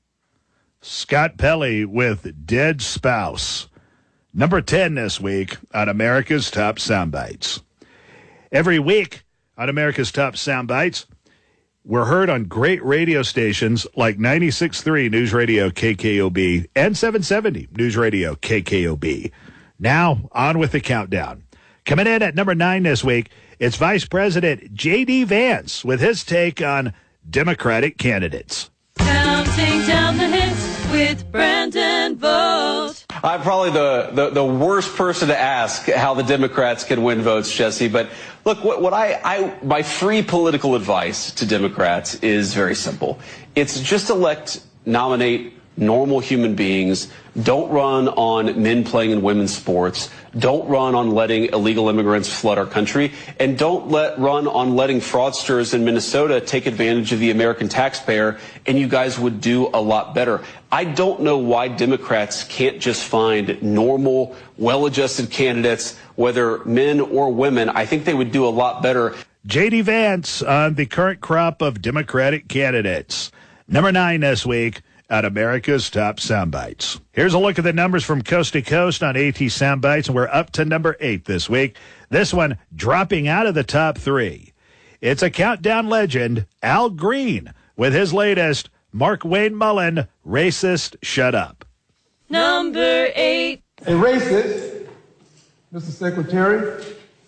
Scott Pelley with Dead Spouse. Number ten this week on America's Top Soundbites. Every week on America's Top Soundbites, we're heard on great radio stations like ninety-six point three News Radio K K O B and seven seventy News Radio K K O B. Now, on with the countdown. Coming in at number nine this week, it's Vice President J D. Vance with his take on Democratic candidates. Counting down the hits with Brandon Vogt. I'm probably the, the, the worst person to ask how the Democrats can win votes, Jesse. But look, what, what I, I my free political advice to Democrats is very simple. It's just elect, nominate normal human beings. Don't run on men playing in women's sports. Don't run on letting illegal immigrants flood our country. And don't let run on letting fraudsters in Minnesota take advantage of the American taxpayer, and you guys would do a lot better. I don't know why Democrats can't just find normal, well-adjusted candidates, whether men or women. I think they would do a lot better. J D. Vance on the current crop of Democratic candidates. Number nine this week at America's Top Soundbites. Here's a look at the numbers from coast to coast on AT Soundbites, and we're up to number eight this week. This one dropping out of the top three. It's a countdown legend, Al Green, with his latest, Mark Wayne Mullen, Racist Shut Up. Number eight. A racist, Mister Secretary,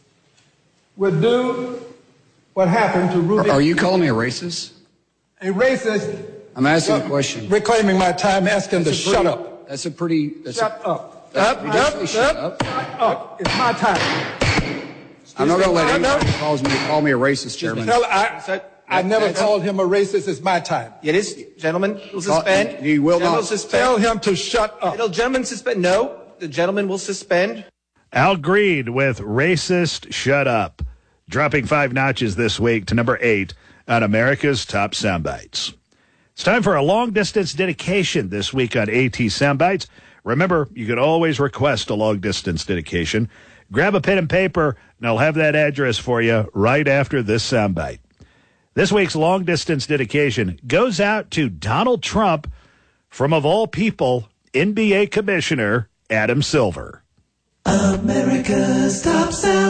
would do what happened to Ruby. Are you calling me a racist? A racist. I'm asking a question. Reclaiming my time, ask him to That's a shut pretty- up. That's a pretty. That's Shut a, up. That's Up, you just up, say shut up, up. shut up. It's my time. I'm not going to let No, no. anybody calls me, call me a racist, Chairman. Tell, I, I never that's- called him a racist. It's my time. It is, gentlemen, will Call- suspend. you will Gentlemen not- will suspend. Tell him to shut up. It'll, gentlemen, suspend. No, the gentleman will suspend. Al Green with Racist Shut Up, dropping five notches this week to number eight on America's Top Soundbites. It's time for a long-distance dedication this week on AT Soundbites. Remember, you can always request a long-distance dedication. Grab a pen and paper, and I'll have that address for you right after this soundbite. This week's long-distance dedication goes out to Donald Trump from, of all people, N B A Commissioner Adam Silver. America's Top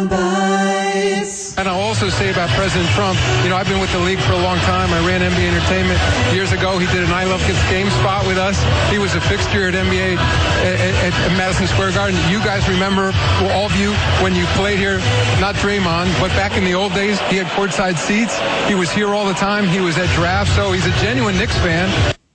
Soundbites. And I'll also say about President Trump, you know, I've been with the league for a long time. I ran N B A Entertainment. Years ago, he did an I Love Kids game spot with us. He was a fixture at N B A at, at, at Madison Square Garden. You guys remember, well, all of you, when you played here, not Draymond, but back in the old days, he had courtside seats. He was here all the time. He was at drafts, so he's a genuine Knicks fan.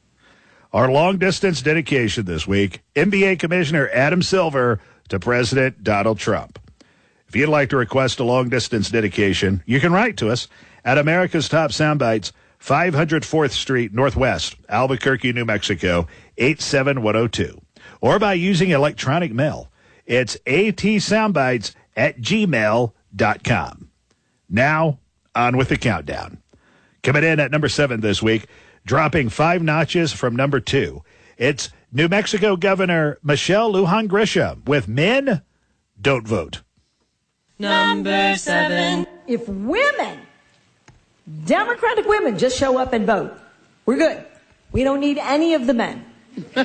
Our long-distance dedication this week, N B A Commissioner Adam Silver to President Donald Trump. If you'd like to request a long-distance dedication, you can write to us at America's Top Soundbites, five hundred fourth Street Northwest, Albuquerque, New Mexico, eight seven one oh two. Or by using electronic mail. It's atsoundbites at gmail dot com. Now, on with the countdown. Coming in at number seven this week, dropping five notches from number two. It's New Mexico Governor Michelle Lujan Grisham with Men Don't Vote. Number seven. If women, Democratic women, just show up and vote, we're good. We don't need any of the men.